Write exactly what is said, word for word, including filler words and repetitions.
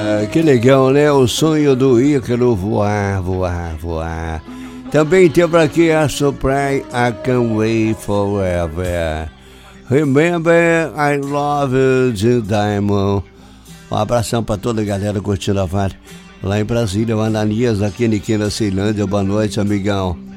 Que legal, né? O sonho do Ícaro voar, voar, voar. Também tem por aqui a Supply, I Can Wait Forever. Remember, I Love You, Jill Diamond. Um abração pra toda a galera curtindo a vibe lá em Brasília. O Ananias, aqui em Ceilândia. Boa noite, amigão.